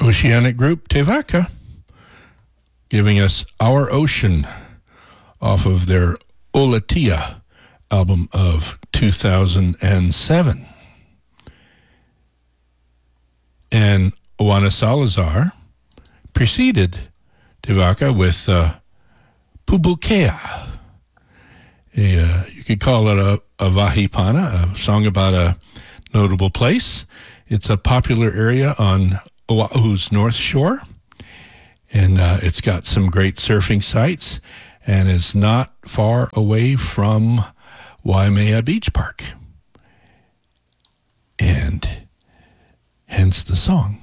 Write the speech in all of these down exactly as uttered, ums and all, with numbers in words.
Oceanic group Te Vaka, giving us Our Ocean off of their Olatia album of two thousand seven. And Juana Salazar preceded Te Vaka with uh, Pubukea. A, uh, you could call it a, a Vahipana, a song about a notable place. It's a popular area on Oahu's North Shore, and uh, it's got some great surfing sites, and is not far away from Waimea Beach Park. And hence the song.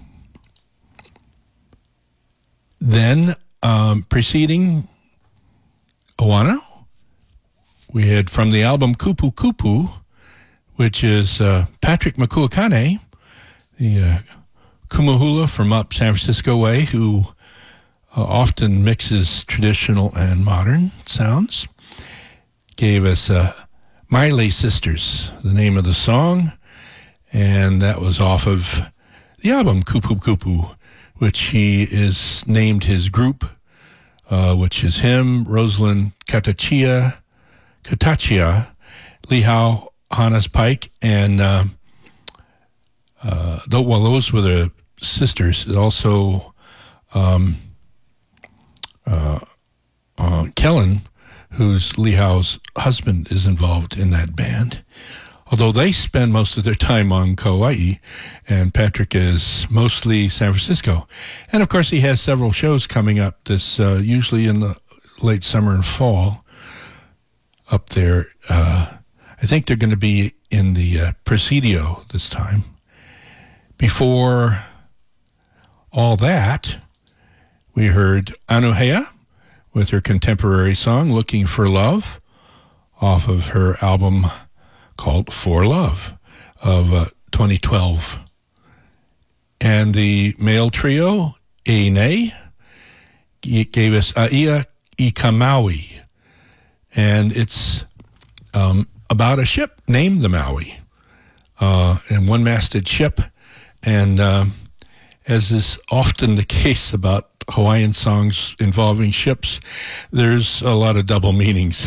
Then, um, preceding Oana, we had from the album Kupu Kupu, which is uh, Patrick Makuakane, the uh, Kumuhula from up San Francisco way, who uh, often mixes traditional and modern sounds, gave us uh, Miley Sisters, the name of the song, and that was off of the album Kupu Kupu, which he is named his group, uh, which is him, Rosalind Katachia, Katachia, Lihao, Hannes Pike, and uh, uh, though, well, those were the sisters. Also, um, uh, uh, Kellen, who's Lihao's husband, is involved in that band. Although they spend most of their time on Kauai, and Patrick is mostly San Francisco. And of course, he has several shows coming up this, uh, usually in the late summer and fall, up there. Uh, I think they're going to be in the uh, Presidio this time. Before all that, we heard Anuhea with her contemporary song, Looking for Love, off of her album called For Love of uh, twenty twelve. And the male trio, Eine, gave us Aia Ikamaui. And it's um, about a ship named the Maui, uh, and one-masted ship. And um, as is often the case about Hawaiian songs involving ships, there's a lot of double meanings.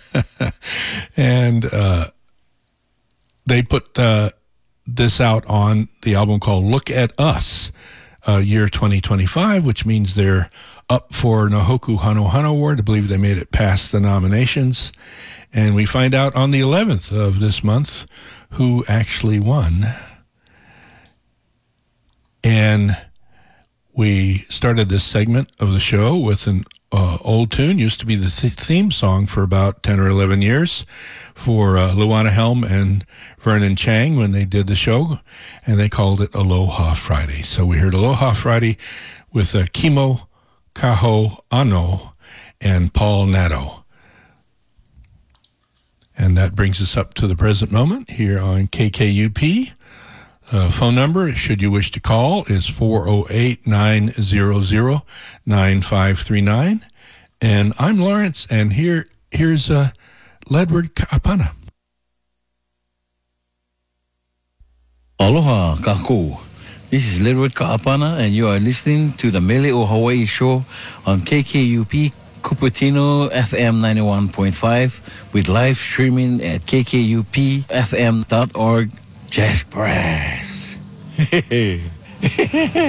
And uh, they put uh, this out on the album called Look at Us, uh, year twenty twenty-five, which means they're up for Nahoku Hano Hano Award. I believe they made it past the nominations. And we find out on the eleventh of this month who actually won. And we started this segment of the show with an uh, old tune. Used to be the th- theme song for about ten or eleven years for uh, Luana Helm and Vernon Chang when they did the show, and they called it Aloha Friday. So we heard Aloha Friday with uh, Kimo Kaho Ano and Paul Nato. And that brings us up to the present moment here on K K U P. Uh, phone number, should you wish to call, is four oh eight, nine hundred, nine five three nine. And I'm Lawrence, and here here's uh, Ledward Ka'apana. Aloha, kaku. This is Ledward Ka'apana, and you are listening to the Mele o Hawaii show on K K U P Cupertino F M ninety-one point five with live streaming at k k u p f m dot org. Jazz Press.